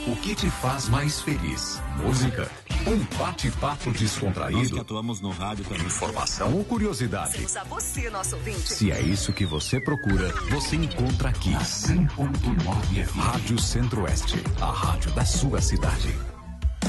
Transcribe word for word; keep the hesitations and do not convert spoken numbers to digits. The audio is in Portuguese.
O que te faz mais feliz? Música? Um bate-papo descontraído? Nós que atuamos no rádio também. Informação ou curiosidade? A você, nosso ouvinte. Se é isso que você procura, você encontra aqui. cem ponto nove Rádio Centro-Oeste, a rádio da sua cidade.